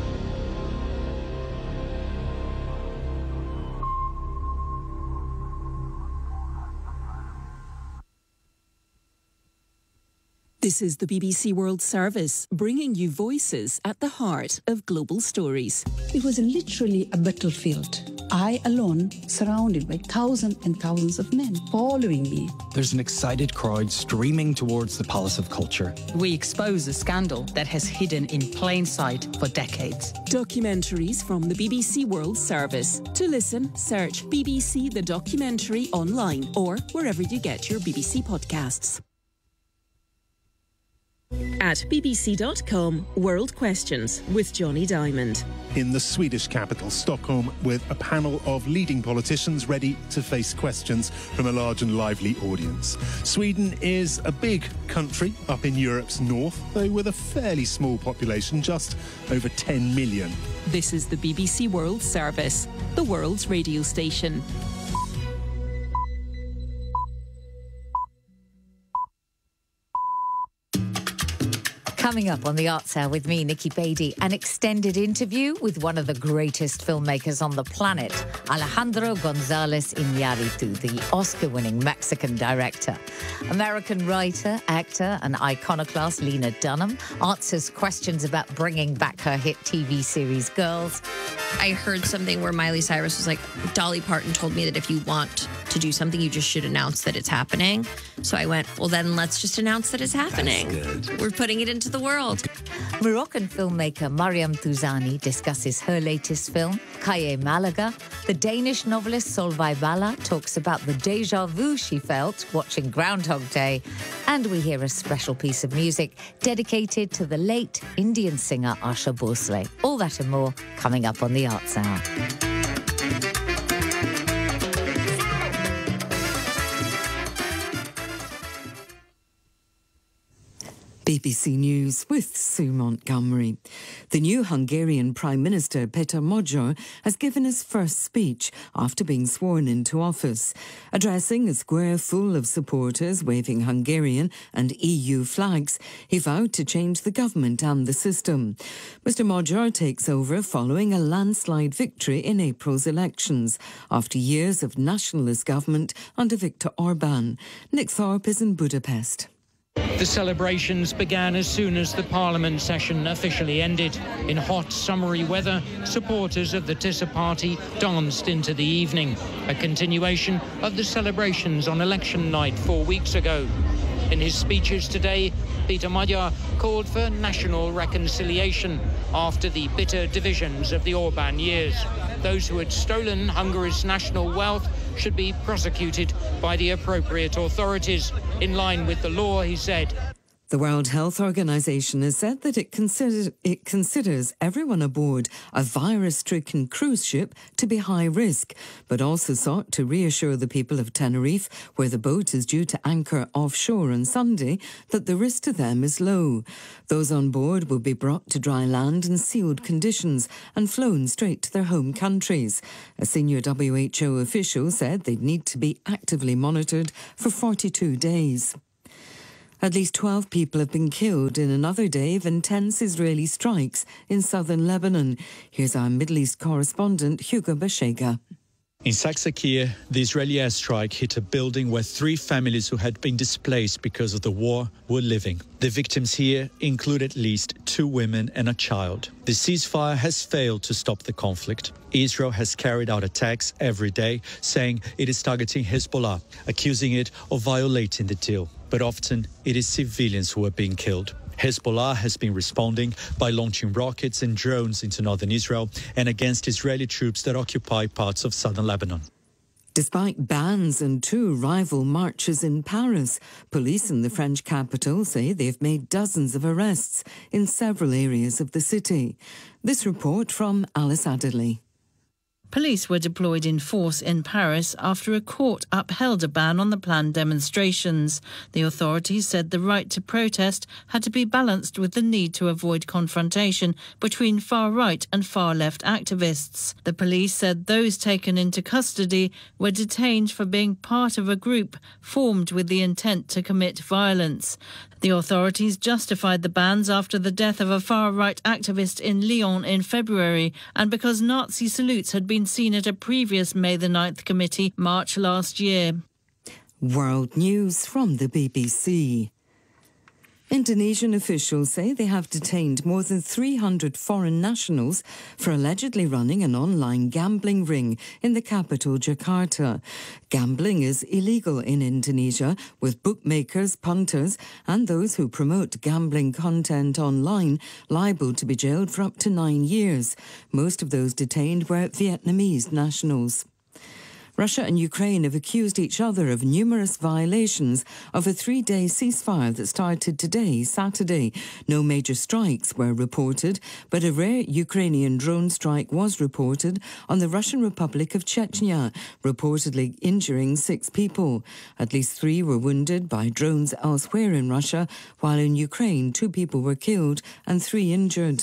This is the B B C World Service, bringing you voices at the heart of global stories. It was literally a battlefield. I alone, surrounded by thousands and thousands of men following me. There's an excited crowd streaming towards the Palace of Culture. We expose a scandal that has hidden in plain sight for decades. Documentaries from the B B C World Service. To listen, search B B C The Documentary online or wherever you get your B B C podcasts. At B B C dot com, World Questions with Johnny Diamond. In the Swedish capital, Stockholm, with a panel of leading politicians ready to face questions from a large and lively audience. Sweden is a big country up in Europe's north, though with a fairly small population, just over ten million. This is the B B C World Service, the world's radio station. Coming up on the Arts Hour with me, Nikki Beatty, an extended interview with one of the greatest filmmakers on the planet, Alejandro González Iñárritu, the Oscar-winning Mexican director. American writer, actor and iconoclast Lena Dunham answers questions about bringing back her hit T V series Girls. I heard something where Miley Cyrus was like, Dolly Parton told me that if you want to do something, you just should announce that it's happening. So I went, well, then let's just announce that it's happening. That's good. We're putting it into the world. Moroccan filmmaker Mariam Touzani discusses her latest film, Calle Malaga. The Danish novelist Solveig Balla talks about the déjà vu she felt watching Groundhog Day. And we hear a special piece of music dedicated to the late Indian singer Asha Bhosle. All that and more coming up on the Arts Hour. B B C News with Sue Montgomery. The new Hungarian Prime Minister Péter Magyar has given his first speech after being sworn into office. Addressing a square full of supporters waving Hungarian and E U flags, he vowed to change the government and the system. Mister Magyar takes over following a landslide victory in April's elections, after years of nationalist government under Viktor Orbán. Nick Thorpe is in Budapest. The celebrations began as soon as the Parliament session officially ended. In hot, summery weather, supporters of the Tisza party danced into the evening, a continuation of the celebrations on election night four weeks ago. In his speeches today, Peter Magyar called for national reconciliation after the bitter divisions of the Orban years. Those who had stolen Hungary's national wealth should be prosecuted by the appropriate authorities. In line with the law, he said. The World Health Organization has said that it, consider, it considers everyone aboard a virus-stricken cruise ship to be high risk, but also sought to reassure the people of Tenerife, where the boat is due to anchor offshore on Sunday, that the risk to them is low. Those on board will be brought to dry land in sealed conditions and flown straight to their home countries. A senior W H O official said they'd need to be actively monitored for forty-two days. At least twelve people have been killed in another day of intense Israeli strikes in southern Lebanon. Here's our Middle East correspondent, Hugo Bashega. In Saksakir, the Israeli airstrike hit a building where three families who had been displaced because of the war were living. The victims here include at least two women and a child. The ceasefire has failed to stop the conflict. Israel has carried out attacks every day, saying it is targeting Hezbollah, accusing it of violating the deal. But often it is civilians who are being killed. Hezbollah has been responding by launching rockets and drones into northern Israel and against Israeli troops that occupy parts of southern Lebanon. Despite bans and two rival marches in Paris, police in the French capital say they've made dozens of arrests in several areas of the city. This report from Alice Adderley. Police were deployed in force in Paris after a court upheld a ban on the planned demonstrations. The authorities said the right to protest had to be balanced with the need to avoid confrontation between far-right and far-left activists. The police said those taken into custody were detained for being part of a group formed with the intent to commit violence. The authorities justified the bans after the death of a far-right activist in Lyon in February and because Nazi salutes had been seen at a previous May the ninth committee march last year. World news from the B B C. Indonesian officials say they have detained more than three hundred foreign nationals for allegedly running an online gambling ring in the capital, Jakarta. Gambling is illegal in Indonesia, with bookmakers, punters and those who promote gambling content online liable to be jailed for up to nine years. Most of those detained were Vietnamese nationals. Russia and Ukraine have accused each other of numerous violations of a three-day ceasefire that started today, Saturday. No major strikes were reported, but a rare Ukrainian drone strike was reported on the Russian Republic of Chechnya, reportedly injuring six people. At least three were wounded by drones elsewhere in Russia, while in Ukraine two people were killed and three injured.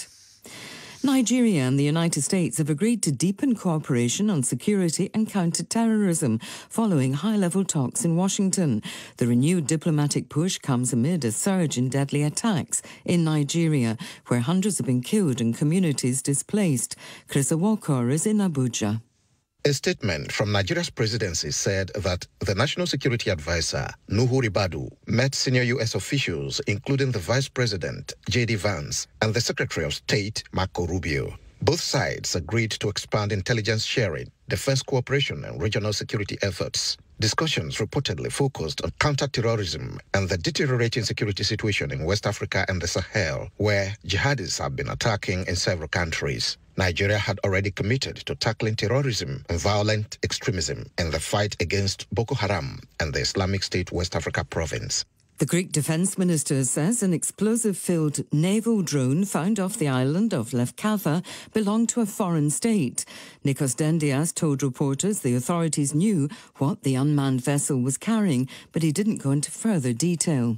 Nigeria and the United States have agreed to deepen cooperation on security and counter-terrorism following high-level talks in Washington. The renewed diplomatic push comes amid a surge in deadly attacks in Nigeria, where hundreds have been killed and communities displaced. Chris Awokor is in Abuja. A statement from Nigeria's presidency said that the National Security Advisor, Nuhu Ribadu, met senior U S officials, including the Vice President, J D Vance, and the Secretary of State, Marco Rubio. Both sides agreed to expand intelligence sharing, defense cooperation, and regional security efforts. Discussions reportedly focused on counter-terrorism and the deteriorating security situation in West Africa and the Sahel, where jihadis have been attacking in several countries. Nigeria had already committed to tackling terrorism and violent extremism in the fight against Boko Haram and the Islamic State West Africa province. The Greek Defence Minister says an explosive-filled naval drone found off the island of Lefkada belonged to a foreign state. Nikos Dendias told reporters the authorities knew what the unmanned vessel was carrying, but he didn't go into further detail.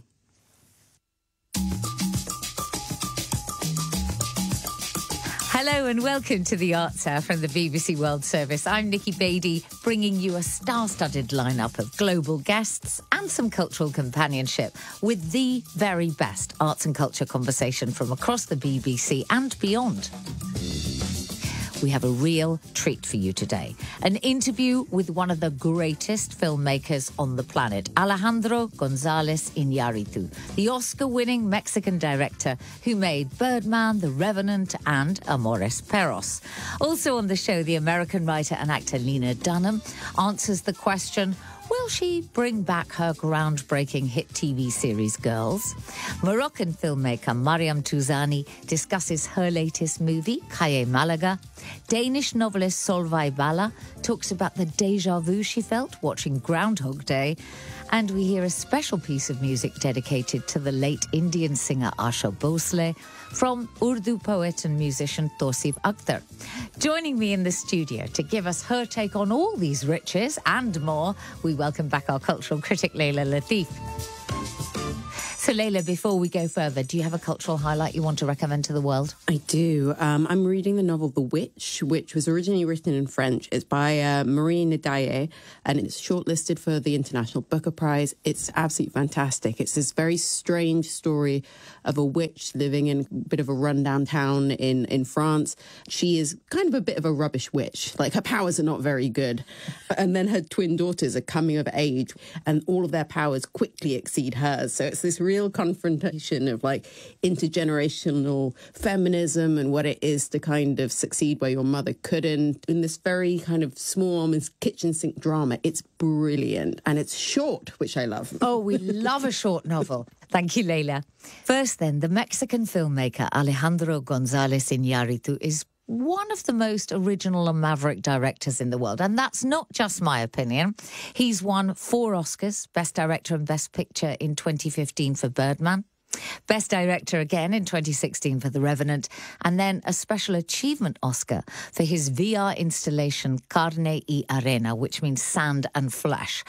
Hello and welcome to the Arts Hour from the B B C World Service. I'm Nikki Beattie, bringing you a star-studded lineup of global guests and some cultural companionship with the very best arts and culture conversation from across the B B C and beyond. We have a real treat for you today. An interview with one of the greatest filmmakers on the planet, Alejandro González Iñárritu, the Oscar-winning Mexican director who made Birdman, The Revenant and Amores Perros. Also on the show, the American writer and actor Lena Dunham answers the question, Will she bring back her groundbreaking hit T V series Girls? Moroccan filmmaker Mariam Touzani discusses her latest movie, Calle Malaga. Danish novelist Solveig Balla talks about the déjà vu she felt watching Groundhog Day. And we hear a special piece of music dedicated to the late Indian singer Asha Bhosle from Urdu poet and musician Tausif Akhtar. Joining me in the studio to give us her take on all these riches and more, we welcome back our cultural critic Leila Latif. So, Leila, before we go further, do you have a cultural highlight you want to recommend to the world? I do. Um, I'm reading the novel The Witch, which was originally written in French. It's by uh, Marie Ndiaye, and it's shortlisted for the International Booker Prize. It's absolutely fantastic. It's this very strange story of a witch living in a bit of a rundown town in, in France. She is kind of a bit of a rubbish witch. Like, her powers are not very good. And then her twin daughters are coming of age, and all of their powers quickly exceed hers. So it's this real confrontation of like intergenerational feminism and what it is to kind of succeed where your mother couldn't in this very kind of small, almost kitchen sink drama. It's brilliant and it's short, which I love. Oh, we love a short novel. Thank you, Leila. First then, the Mexican filmmaker Alejandro González Iñárritu is one of the most original and maverick directors in the world. And that's not just my opinion. He's won four Oscars, Best Director and Best Picture in twenty fifteen for Birdman, Best Director again in twenty sixteen for The Revenant, and then a Special Achievement Oscar for his V R installation Carne y Arena, which means sand and flesh.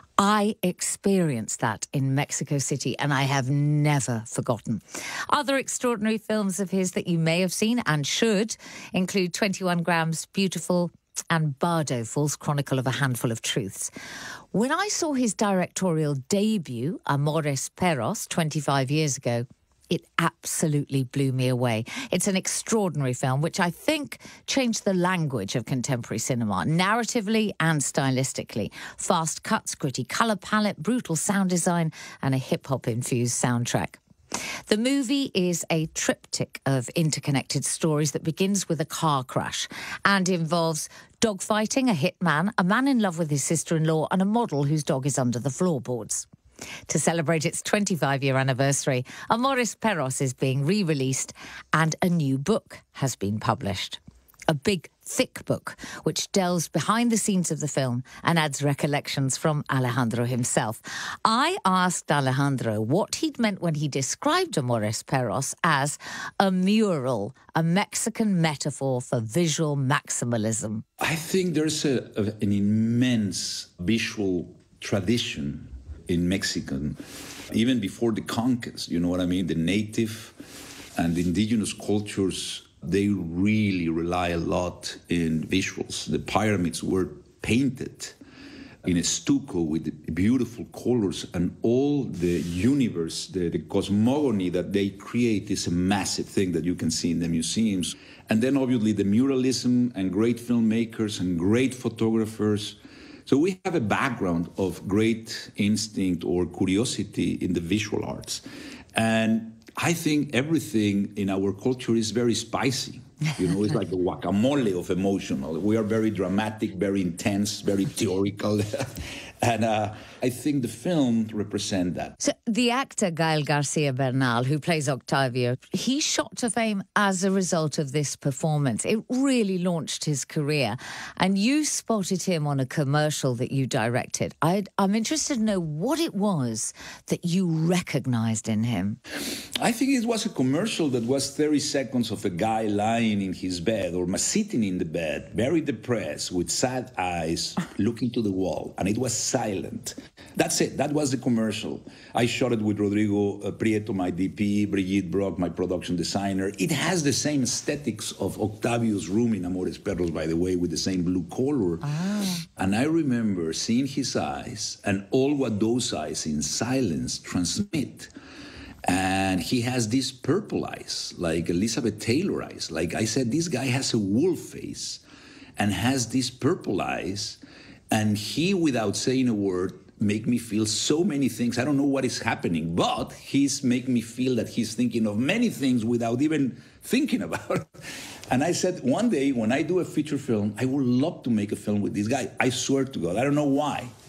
I experienced that in Mexico City, and I have never forgotten. Other extraordinary films of his that you may have seen and should include twenty-one grams, Beautiful, and Bardo, False Chronicle of a Handful of Truths. When I saw his directorial debut, Amores Perros, twenty-five years ago, it absolutely blew me away. It's an extraordinary film, which I think changed the language of contemporary cinema, narratively and stylistically. Fast cuts, gritty colour palette, brutal sound design, and a hip-hop-infused soundtrack. The movie is a triptych of interconnected stories that begins with a car crash and involves dogfighting, a hitman, a man in love with his sister-in-law, and a model whose dog is under the floorboards. To celebrate its twenty-five-year anniversary, Amores Perros is being re-released and a new book has been published. A big, thick book which delves behind the scenes of the film and adds recollections from Alejandro himself. I asked Alejandro what he'd meant when he described Amores Perros as a mural, a Mexican metaphor for visual maximalism. I think there's a, a, an immense visual tradition in Mexican, even before the conquest, you know what I mean? The native and indigenous cultures, they really rely a lot in visuals. The pyramids were painted in a stucco with beautiful colors, and all the universe, the, the cosmogony that they create is a massive thing that you can see in the museums. And then obviously the muralism and great filmmakers and great photographers. So we have a background of great instinct or curiosity in the visual arts. And I think everything in our culture is very spicy. You know, it's like a guacamole of emotional. We are very dramatic, very intense, very theoretical. And uh, I think the film represents that. So the actor Gael Garcia Bernal, who plays Octavio, he shot to fame as a result of this performance. It really launched his career. And you spotted him on a commercial that you directed. I'd, I'm interested to know what it was that you recognized in him. I think it was a commercial that was thirty seconds of a guy lying in his bed or sitting in the bed, very depressed, with sad eyes, looking to the wall. And it was silent. That's it. That was the commercial. I shot it with Rodrigo Prieto, my D P, Brigitte Brock, my production designer. It has the same aesthetics of Octavio's room in Amores Perros, by the way, with the same blue color. Ah. And I remember seeing his eyes and all what those eyes in silence transmit. And he has these purple eyes, like Elizabeth Taylor eyes. Like I said, this guy has a wolf face and has these purple eyes. And he, without saying a word, make me feel so many things. I don't know what is happening, but he's making me feel that he's thinking of many things without even thinking about it. And I said, one day when I do a feature film, I would love to make a film with this guy. I swear to God, I don't know why.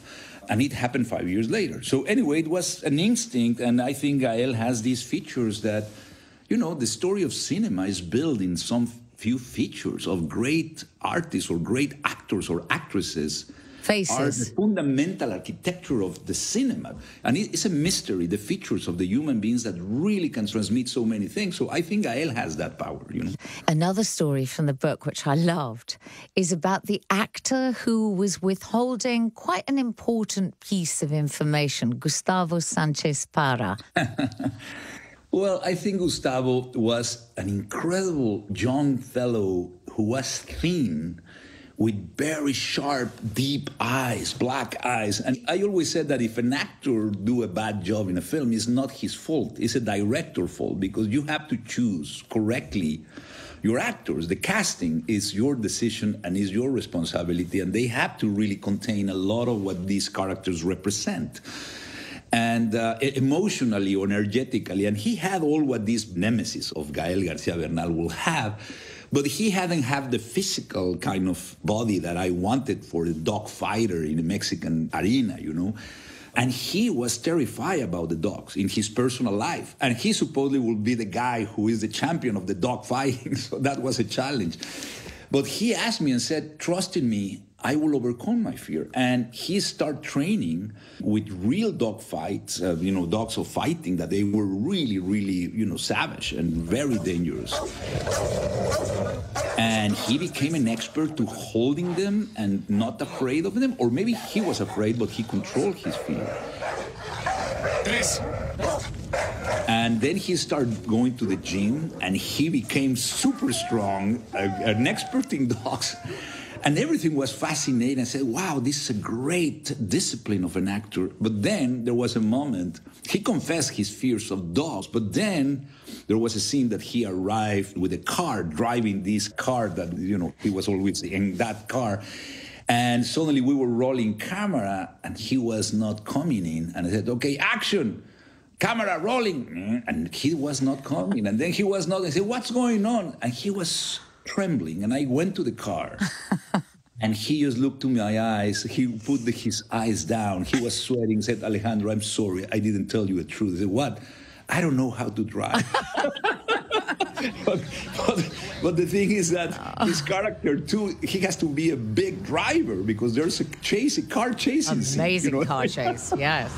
And it happened five years later. So anyway, it was an instinct, and I think Gael has these features that, you know, the story of cinema is built in some few features of great artists or great actors or actresses. Faces. Are the fundamental architecture of the cinema. And it's a mystery, the features of the human beings that really can transmit so many things. So I think Gael has that power, you know. Another story from the book, which I loved, is about the actor who was withholding quite an important piece of information, Gustavo Sanchez Para. Well, I think Gustavo was an incredible young fellow who was thin, with very sharp, deep eyes, black eyes. And I always said that if an actor do a bad job in a film, it's not his fault. It's a director's fault, because you have to choose correctly your actors. The casting is your decision and is your responsibility, and they have to really contain a lot of what these characters represent. And uh, emotionally or energetically. And he had all what these nemesis of Gael Garcia Bernal will have. But he hadn't had the physical kind of body that I wanted for a dog fighter in a Mexican arena, you know. And he was terrified about the dogs in his personal life. And he supposedly will be the guy who is the champion of the dog fighting. So that was a challenge. But he asked me and said, trust in me, I will overcome my fear. And he started training with real dog fights, uh, you know, dogs of fighting, that they were really, really, you know, savage and very dangerous. And he became an expert to holding them and not afraid of them. Or maybe he was afraid, but he controlled his fear. And then he started going to the gym, and he became super strong, uh, an expert in dogs. And everything was fascinating. I said, wow, this is a great discipline of an actor. But then there was a moment, he confessed his fears of dogs, but then there was a scene that he arrived with a car, driving this car that, you know, he was always in that car. And suddenly we were rolling camera, and he was not coming in. And I said, okay, action, camera rolling. And he was not coming. And then he was not, I said, what's going on? And he was trembling, and I went to the car, and he just looked to my eyes. He put the, his eyes down. He was sweating, said, Alejandro, I'm sorry, I didn't tell you the truth. I said, what? I don't know how to drive. but, but, but the thing is that his character, too, he has to be a big driver, because there's a chase, a car chasing scene. Amazing you know? car chase, yes.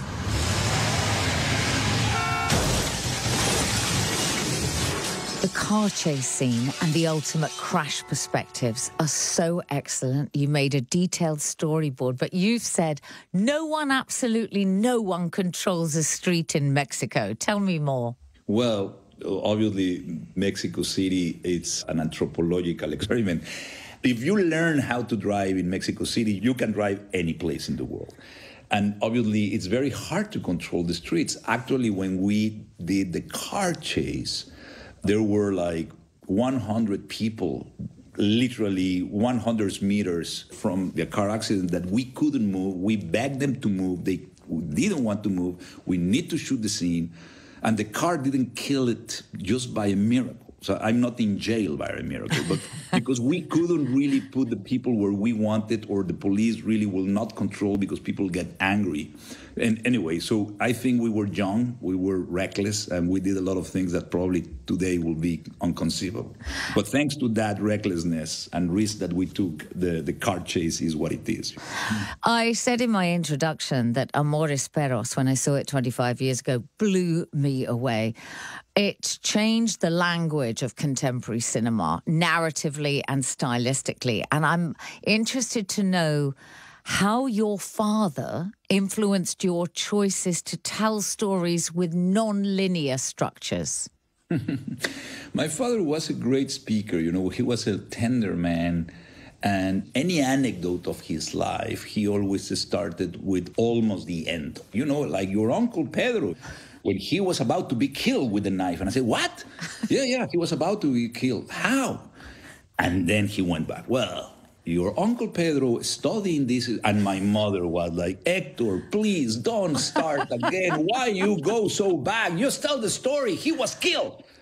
The car chase scene and the ultimate crash perspectives are so excellent. You made a detailed storyboard, but you've said no one, absolutely no one controls a street in Mexico. Tell me more. Well, obviously, Mexico City, it's an anthropological experiment. If you learn how to drive in Mexico City, you can drive any place in the world. And obviously, it's very hard to control the streets. Actually, when we did the car chase, there were like one hundred people, literally one hundred meters from the car accident, that we couldn't move. We begged them to move. They didn't want to move. We need to shoot the scene. And the car didn't kill it just by a miracle. So I'm not in jail by a miracle, but because we couldn't really put the people where we wanted, or the police really will not control because people get angry. And anyway, so I think we were young, we were reckless, and we did a lot of things that probably today will be inconceivable. But thanks to that recklessness and risk that we took, the, the car chase is what it is. I said in my introduction that Amores Perros, when I saw it twenty-five years ago, blew me away. It changed the language of contemporary cinema, narratively and stylistically. And I'm interested to know how your father influenced your choices to tell stories with non-linear structures. My father was a great speaker. You know, he was a tender man. And any anecdote of his life, he always started with almost the end. You know, like your Uncle Pedro, when he was about to be killed with a knife. And I said, what? yeah, yeah, he was about to be killed. How? And then he went back. Well, your Uncle Pedro studying this. And my mother was like, Hector, please don't start again. Why you go so back? Just tell the story. He was killed.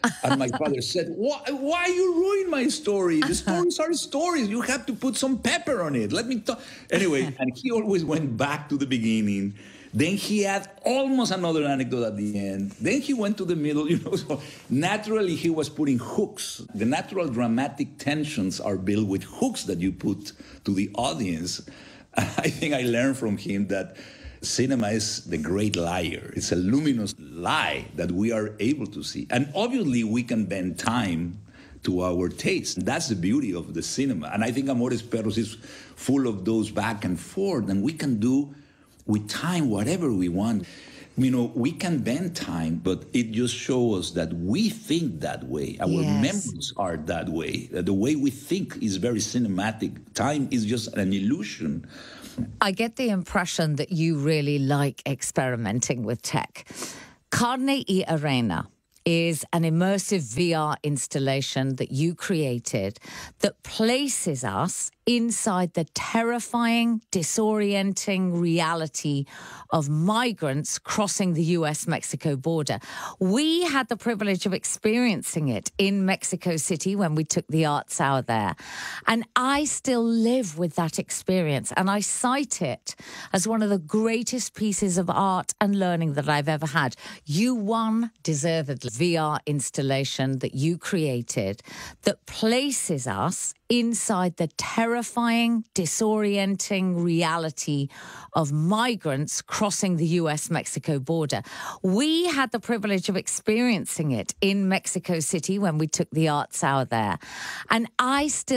And my father said, why, why you ruin my story? The stories are stories. You have to put some pepper on it. Let me talk. Anyway, and he always went back to the beginning. Then he had almost another anecdote at the end. Then he went to the middle, you know. So naturally, he was putting hooks. The natural dramatic tensions are built with hooks that you put to the audience. I think I learned from him that cinema is the great liar. It's a luminous lie that we are able to see. And obviously, we can bend time to our taste. That's the beauty of the cinema. And I think Amores Perros is full of those back and forth. And we can do with time whatever we want. You know, we can bend time, but it just shows us that we think that way. Our Yes. memories are that way. The way we think is very cinematic. Time is just an illusion. I get the impression that you really like experimenting with tech. Carne y Arena is an immersive V R installation that you created that places us inside the terrifying, disorienting reality of migrants crossing the U S Mexico border. We had the privilege of experiencing it in Mexico City when we took the Arts Hour there. And I still live with that experience, and I cite it as one of the greatest pieces of art and learning that I've ever had. You won deservedly. V R installation that you created that places us inside the terrifying, disorienting reality of migrants crossing the U S Mexico border. We had the privilege of experiencing it in Mexico City when we took the Arts Hour there. And I still